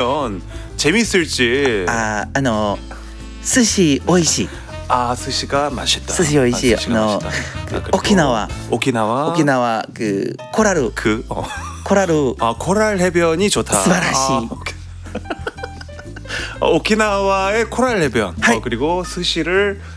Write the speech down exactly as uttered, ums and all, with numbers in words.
과연 재밌을지. 아, あの寿司美味しい 아, 스시가 맛있다. 스시美味しい 아, 스시가 너 맛있다. 그 아, 그리고 오키나와 오키나와 오키나와 그 코랄루 그 어. 코랄루 아, 코랄 해변이 좋다. 스바라시. 아, 오케이. 어, 오키나와의 코랄 해변. 하이. 어, 그리고 스시를